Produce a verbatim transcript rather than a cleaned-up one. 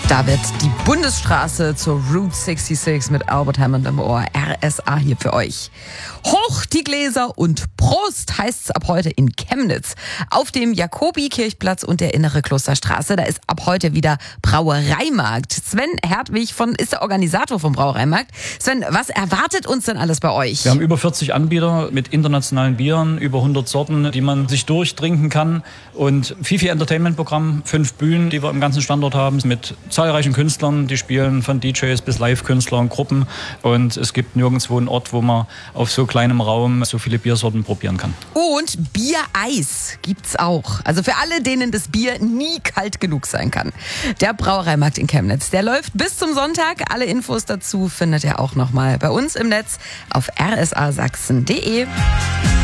Da wird die Bundesstraße zur Route sechsundsechzig mit Albert Hammond im Ohr. R S A hier für euch. Hoch die Gläser und Prost heißt's ab heute in Chemnitz. Auf dem Jakobi-Kirchplatz und der Innere Klosterstraße, da ist ab heute wieder Brauereimarkt. Sven Hertwig von, ist der Organisator vom Brauereimarkt. Sven, was erwartet uns denn alles bei euch? Wir haben über vierzig Anbieter mit internationalen Bieren, über hundert Sorten, die man sich durchtrinken kann. Und viel, viel Entertainment-Programm, fünf Bühnen, die wir im ganzen Standort haben, mit zahlreichen Künstlern, die spielen von D Js bis Live-Künstler und Gruppen. Und es gibt nirgendwo einen Ort, wo man auf so kleinem Raum so viele Biersorten probieren kann. Und Biereis gibt's auch. Also für alle, denen das Bier nie kalt genug sein kann. Der Brauereimarkt in Chemnitz, der läuft bis zum Sonntag. Alle Infos dazu findet ihr auch nochmal bei uns im Netz auf r s a sachsen punkt d e.